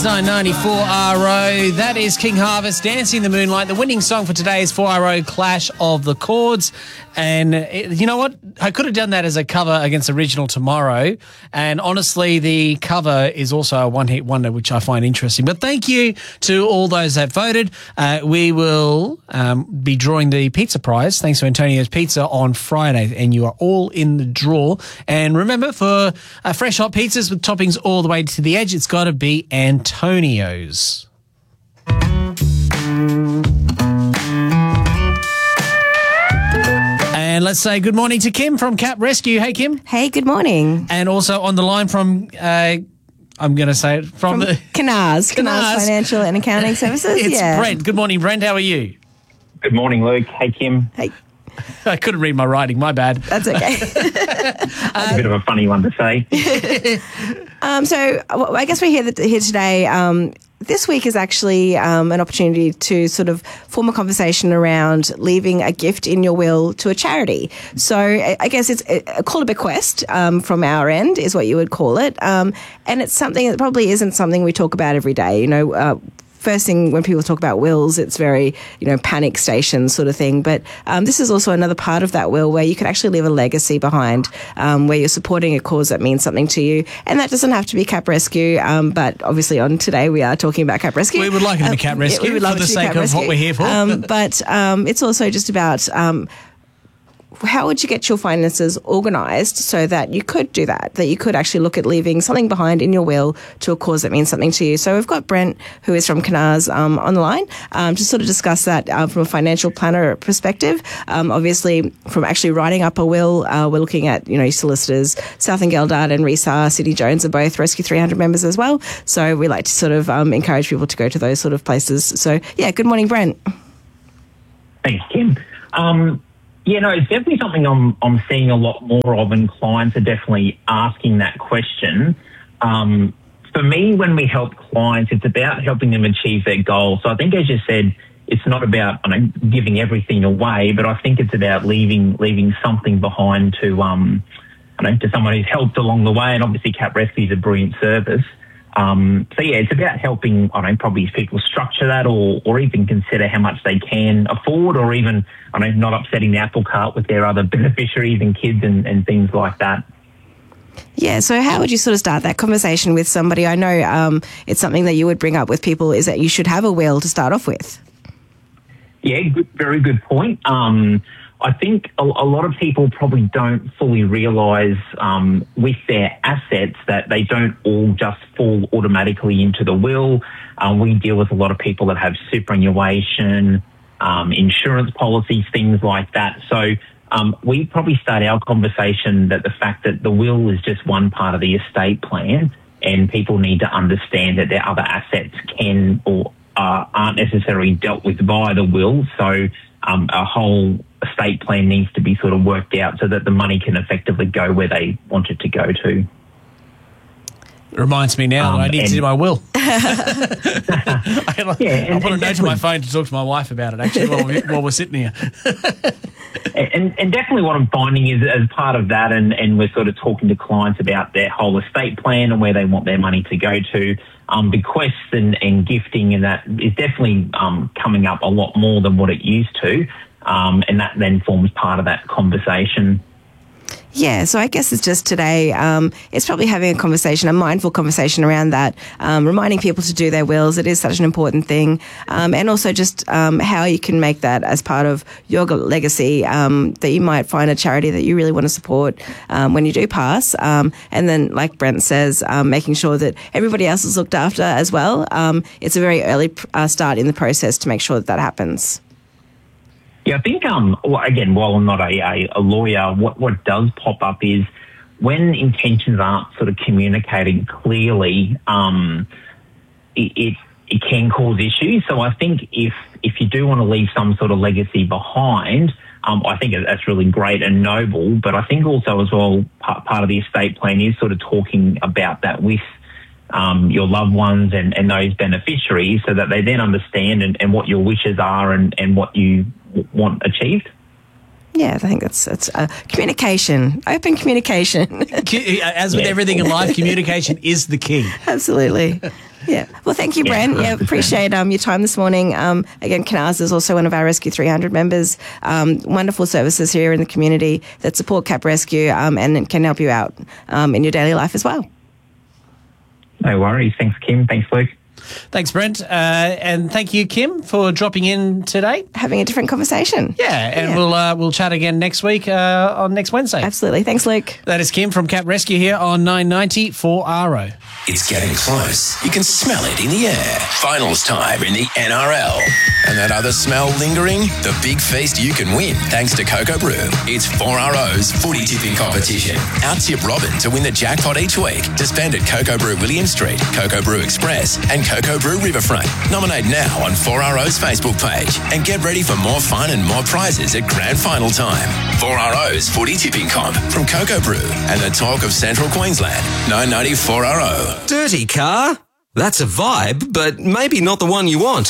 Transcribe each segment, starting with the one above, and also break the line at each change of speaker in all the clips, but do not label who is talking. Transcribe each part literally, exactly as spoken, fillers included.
nine ninety-four R O, that is King Harvest, Dancing in the Moonlight. The winning song for today is four R O, Clash of the Chords. And it, you know what? I could have done that as a cover against Original tomorrow. And honestly, the cover is also a one-hit wonder, which I find interesting. But thank you to all those that voted. Uh, we will um, be drawing the pizza prize, thanks to Antonio's Pizza, on Friday. And you are all in the draw. And remember, for uh, fresh hot pizzas with toppings all the way to the edge, it's got to be Antonio's. And let's say good morning to Kim from Cap Rescue. Hey, Kim.
Hey, good morning.
And also on the line from, uh, I'm going to say it, from, from the...
Canars, Canars Financial and Accounting Services.
It's
yeah.
Brent. Good morning, Brent. How are you?
Good morning, Luke. Hey, Kim.
Hey.
I couldn't read my writing. My bad.
That's okay.
That's a bit of a funny one to say.
um, so well, I guess we're here, here today. Um, this week is actually um, an opportunity to sort of form a conversation around leaving a gift in your will to a charity. So I, I guess it's a, a call a bequest um, from our end is what you would call it. Um, and it's something that probably isn't something we talk about every day. You know, uh, First thing when people talk about wills, it's very, you know, panic station sort of thing. But um, this is also another part of that will where you can actually leave a legacy behind, um, where you're supporting a cause that means something to you. And that doesn't have to be Cap Rescue. Um, but obviously on today we are talking about Cap Rescue.
We would like it to be Cap Rescue um, yeah, we would love for the sake of Rescue. What we're here for.
Um, but um, it's also just about... Um, how would you get your finances organised so that you could do that, that you could actually look at leaving something behind in your will to a cause that means something to you? So we've got Brent, who is from Canars, um, on the line um, to sort of discuss that uh, from a financial planner perspective. Um, obviously, from actually writing up a will, uh, we're looking at, you know, solicitors, South and Geldart and Resar, City Jones are both Rescue three hundred members as well. So we like to sort of um, encourage people to go to those sort of places. So, yeah, good morning, Brent.
Thanks, Kim. Um, Yeah, no, it's definitely something I'm I'm seeing a lot more of, and clients are definitely asking that question. Um, for me, when we help clients, it's about helping them achieve their goals. So I think, as you said, it's not about I know, giving everything away, but I think it's about leaving leaving something behind to um, I know, to someone who's helped along the way. And obviously, Cap Rescue is a brilliant service. Um, so yeah, it's about helping, I don't know, probably people structure that or, or even consider how much they can afford, or even, I don't know, not upsetting the apple cart with their other beneficiaries and kids and, and things like that.
Yeah, so how would you sort of start that conversation with somebody? I know um, it's something that you would bring up with people, is that you should have a will to start off with.
Yeah, good, very good point. Um, I think a, a lot of people probably don't fully realise um, with their assets that they don't all just fall automatically into the will. Um, we deal with a lot of people that have superannuation, um, insurance policies, things like that. So um, we probably start our conversation that the fact that the will is just one part of the estate plan, and people need to understand that their other assets can or uh, aren't necessarily dealt with by the will. So um, a whole estate plan needs to be sort of worked out so that the money can effectively go where they want it to go to.
It reminds me now um, that I need to do my will. I'll,
yeah, and,
I'll put a
and
note on my phone to talk to my wife about it, actually, while, we, while we're sitting here.
and, and definitely what I'm finding is, as part of that, and, and we're sort of talking to clients about their whole estate plan and where they want their money to go to, um, bequests and, and gifting, and that is definitely um, coming up a lot more than what it used to. Um, and that then forms part of that conversation.
Yeah, so I guess it's just today, um, it's probably having a conversation, a mindful conversation around that, um, reminding people to do their wills. It is such an important thing. Um, and also just um, how you can make that as part of your legacy, um, that you might find a charity that you really want to support um, when you do pass. Um, and then, like Brent says, um, making sure that everybody else is looked after as well. Um, it's a very early uh, start in the process to make sure that that happens.
Yeah, I think, um, well, again, while I'm not a, a, a lawyer, what, what does pop up is when intentions aren't sort of communicated clearly, um, it, it, it can cause issues. So I think if, if you do want to leave some sort of legacy behind, um, I think that's really great and noble. But I think also as well, part, part of the estate plan is sort of talking about that with Um, your loved ones and, and those beneficiaries, so that they then understand and, and what your wishes are and, and what you w- want achieved.
yeah, I think that's that's uh, communication, open communication.
As with everything in life, communication is the key.
Absolutely. Yeah. Well, thank you, Brent. Yeah, appreciate um, your time this morning. Um, again, Canaz is also one of our Rescue three hundred members. Um, wonderful services here in the community that support Cap Rescue um, and can help you out um, in your daily life as well.
No worries. Thanks, Kim. Thanks, Luke.
Thanks, Brent. Uh, and thank you, Kim, for dropping in today.
Having a different conversation.
Yeah, and
Yeah.
we'll uh, we'll chat again next week uh, on next Wednesday.
Absolutely. Thanks, Luke.
That is Kim from Cap Rescue here on nine ninety four R O.
It's getting close. You can smell it in the air. Finals time in the N R L. And that other smell lingering? The big feast you can win thanks to Cocoa Brew. It's four R O's footy tipping competition. Out-tip Robin to win the jackpot each week to spend at Cocoa Brew William Street, Cocoa Brew Express and Cocoa Brew Riverfront. Nominate now on four R O's Facebook page and get ready for more fun and more prizes at grand final time. four R O's footy tipping comp from Cocoa Brew and the talk of Central Queensland. nine ninety four R O.
Dirty car? That's a vibe, but maybe not the one you want.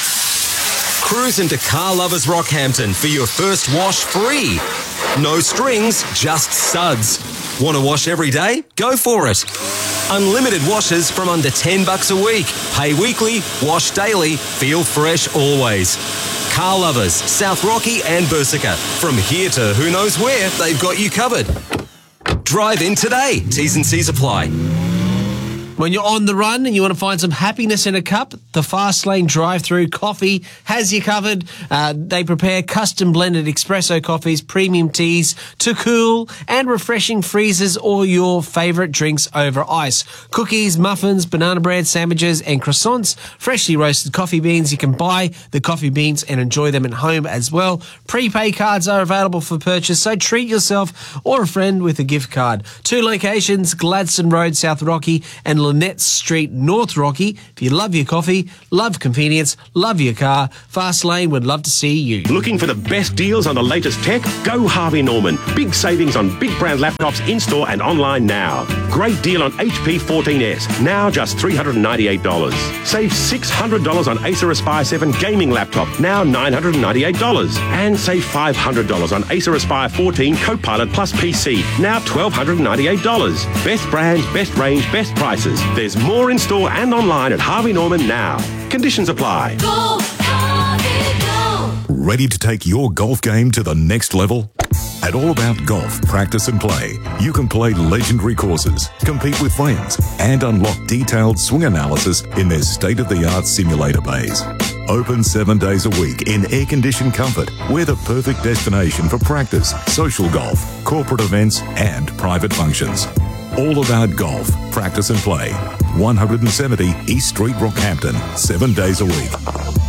Cruise into Car Lovers Rockhampton for your first wash free. No strings, just suds. Want to wash every day? Go for it. Unlimited washes from under ten bucks a week. Pay weekly, wash daily, feel fresh always. Car Lovers, South Rocky and Bursica. From here to who knows where, they've got you covered. Drive in today. T's and C's apply.
When you're on the run and you want to find some happiness in a cup, the Fast Lane drive-through coffee has you covered. Uh, they prepare custom blended espresso coffees, premium teas to cool and refreshing freezers or your favourite drinks over ice. Cookies, muffins, banana bread, sandwiches and croissants. Freshly roasted coffee beans. You can buy the coffee beans and enjoy them at home as well. Prepay cards are available for purchase, so treat yourself or a friend with a gift card. Two locations, Gladstone Road, South Rocky and Lynette Street, North Rocky. If you love your coffee, love convenience, love your car, Fast Lane would love to see you.
Looking for the best deals on the latest tech? Go Harvey Norman. Big savings on big brand laptops in-store and online now. Great deal on H P fourteen S, now just three hundred ninety-eight dollars. Save six hundred dollars on Acer Aspire seven gaming laptop, now nine hundred ninety-eight dollars. And save five hundred dollars on Acer Aspire fourteen Copilot Plus P C, now one thousand two hundred ninety-eight dollars. Best brands, best range, best prices. There's more in store and online at Harvey Norman now. Conditions apply.
Go, Harvey, go!
Ready to take your golf game to the next level? At All About Golf Practice and Play, you can play legendary courses, compete with friends, and unlock detailed swing analysis in their state-of-the-art simulator bays. Open seven days a week in air-conditioned comfort. We're the perfect destination for practice, social golf, corporate events, and private functions. All About Golf Practice and Play. one seventy East Street, Rockhampton. Seven days a week.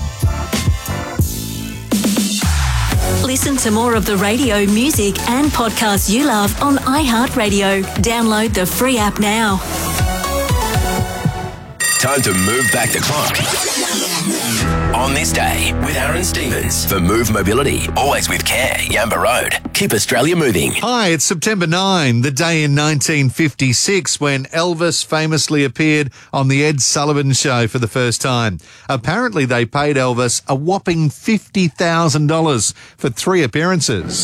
Listen to more of the radio, music and podcasts you love on iHeartRadio. Download the free app now.
Time to move back the clock. On this day with Aaron Stevens for Move Mobility. Always with care. Yamba Road. Keep Australia moving.
Hi, it's September ninth, the day in nineteen fifty-six when Elvis famously appeared on the Ed Sullivan Show for the first time. Apparently they paid Elvis a whopping fifty thousand dollars for three appearances.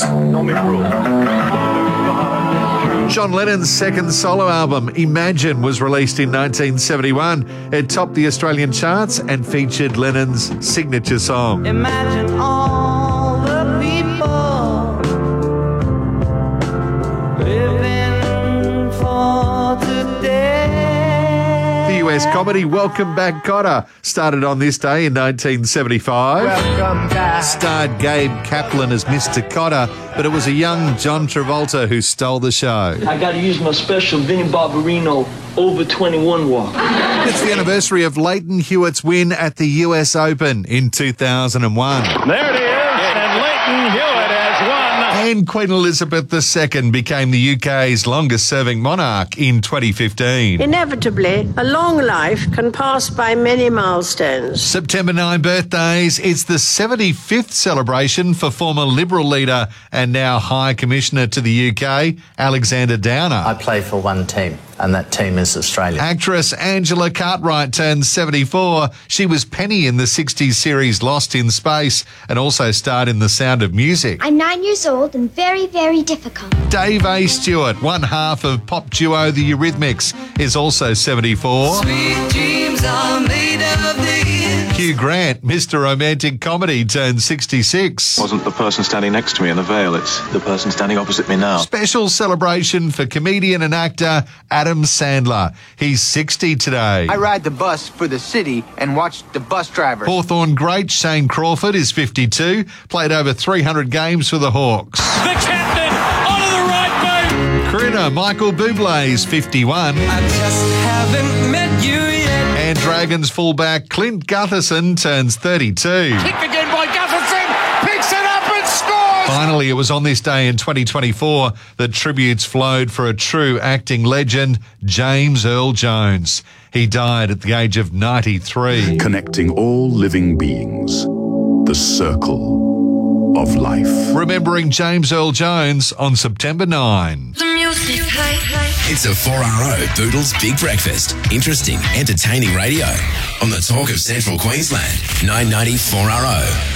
John Lennon's second solo album, Imagine, was released in nineteen seventy-one. It topped the Australian charts and featured Lennon's signature song.
Imagine all the people living for today.
The U S comedy Welcome Back, Kotter started on this day in nineteen seventy-five.
Welcome back.
Starred Gabe Kaplan as Mister Kotter, but it was a young John Travolta who stole the show.
I got to use my special Vinnie Barbarino over twenty-one walk.
It's the anniversary of Leighton Hewitt's win at the U S Open in two thousand one.
There it is, and Leighton Hewitt has won.
And Queen Elizabeth the Second became the U K's longest-serving monarch in twenty fifteen.
Inevitably, a long life can pass by many milestones.
September ninth birthdays. It's the seventy-fifth celebration for former Liberal leader and now High Commissioner to the U K, Alexander Downer.
I play for one team, and that team is Australia.
Actress Angela Cartwright turned seventy-four. She was Penny in the sixties series Lost in Space and also starred in The Sound of Music.
I'm nine years old and very, very difficult.
Dave A. Stewart, one half of pop duo The Eurythmics, is also seventy-four.
Sweet dreams are made of this.
Hugh Grant, Mister Romantic Comedy, turned sixty-six.
Wasn't the person standing next to me in the veil, it's the person standing opposite me now.
Special celebration for comedian and actor Adam Sandler. He's sixty today.
I ride the bus for the city and watch the bus driver.
Hawthorn great Shane Crawford is fifty-two, played over three hundred games for the Hawks.
The captain, onto the right boot.
Critter Michael Bublé is fifty-one.
I just haven't met you yet.
And Dragons fullback Clint Gutherson turns thirty-two.
Kick again by Gutherson, picks it up and scores!
Finally, it was on this day in twenty twenty-four that tributes flowed for a true acting legend, James Earl Jones. He died at the age of ninety-three.
Connecting all living beings. The circle of life.
Remembering James Earl Jones on September ninth.
The music, hey, hey.
It's a four R O Boodles Big Breakfast. Interesting, entertaining radio on the Talk of Central Queensland. nine ninety four R O.